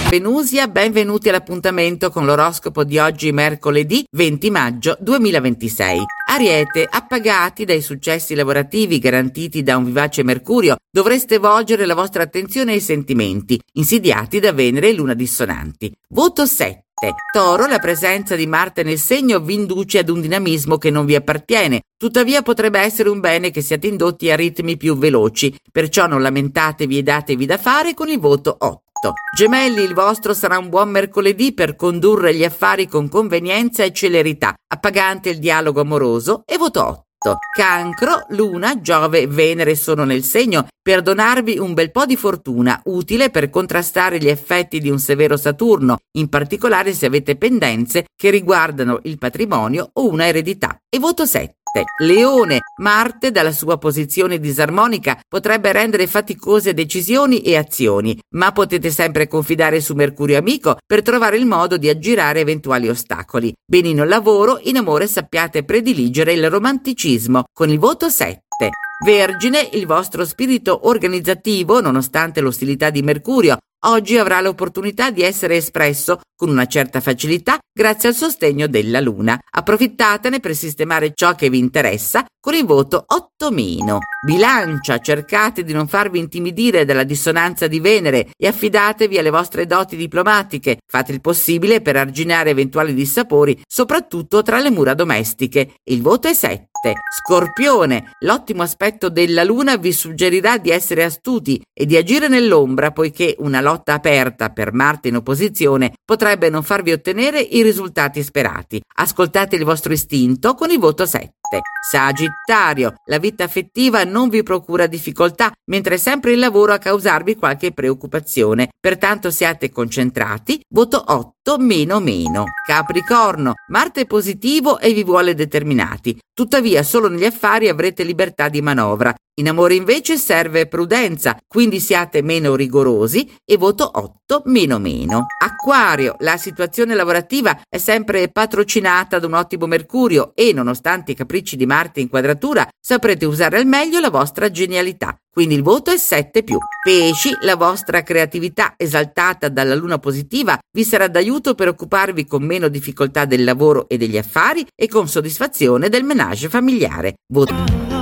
Venusia, benvenuti all'appuntamento con l'oroscopo di oggi, mercoledì 20 maggio 2026. Ariete, appagati dai successi lavorativi garantiti da un vivace Mercurio, dovreste volgere la vostra attenzione ai sentimenti, insidiati da Venere e Luna dissonanti. Voto 7. Toro, la presenza di Marte nel segno vi induce ad un dinamismo che non vi appartiene, tuttavia potrebbe essere un bene che siate indotti a ritmi più veloci, perciò non lamentatevi e datevi da fare con il voto 8. Gemelli, il vostro sarà un buon mercoledì per condurre gli affari con convenienza e celerità, appagante il dialogo amoroso e voto 8. Cancro, Luna, Giove e Venere sono nel segno per donarvi un bel po' di fortuna, utile per contrastare gli effetti di un severo Saturno, in particolare se avete pendenze che riguardano il patrimonio o una eredità. E voto 7. Leone, Marte dalla sua posizione disarmonica potrebbe rendere faticose decisioni e azioni, ma potete sempre confidare su Mercurio amico per trovare il modo di aggirare eventuali ostacoli. Benino il lavoro, in amore sappiate prediligere il romanticismo con il voto 7. Vergine, il vostro spirito organizzativo, nonostante l'ostilità di Mercurio, oggi avrà l'opportunità di essere espresso con una certa facilità grazie al sostegno della Luna. Approfittatene per sistemare ciò che vi interessa con il voto 8-. Bilancia, cercate di non farvi intimidire dalla dissonanza di Venere e affidatevi alle vostre doti diplomatiche. Fate il possibile per arginare eventuali dissapori, soprattutto tra le mura domestiche. Il voto è 7. Scorpione, l'ottimo aspetto della Luna vi suggerirà di essere astuti e di agire nell'ombra, poiché una lotta aperta per Marte in opposizione potrebbe non farvi ottenere i risultati sperati. Ascoltate il vostro istinto con il voto 7. Sagittario, la vita affettiva non vi procura difficoltà, mentre è sempre il lavoro a causarvi qualche preoccupazione. Pertanto siate concentrati. Voto 8-. Capricorno, Marte è positivo e vi vuole determinati. Tuttavia solo negli affari avrete libertà di manovra. In amore invece serve prudenza, quindi siate meno rigorosi e voto 8-. Acquario, la situazione lavorativa è sempre patrocinata da un ottimo Mercurio e, nonostante i capricci di Marte in quadratura, saprete usare al meglio la vostra genialità. Quindi il voto è 7+. Pesci, la vostra creatività esaltata dalla Luna positiva vi sarà d'aiuto per occuparvi con meno difficoltà del lavoro e degli affari e con soddisfazione del menage familiare. Voto